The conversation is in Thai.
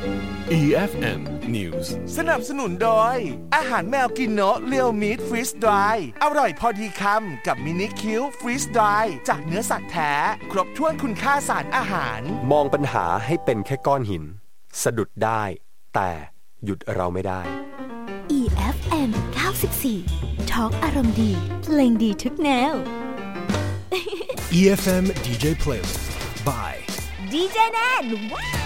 EFM News สนับสนุนโดยอาหารแมวกินโนะเรียวมีทฟรีสดรายอร่อยพอดีคำกับมินิคิวฟรีสดรายจากเนื้อสัตว์แท้ครบถ้วนคุณค่าสารอาหารมองปัญหาให้เป็นแค่ก้อนหินสะดุดได้แต่หยุดเราไม่ได้ EFM 94 Talk อารมณ์ดีเพลงดีทุกแนว EFM DJ Playlist by DJ แนนว้าว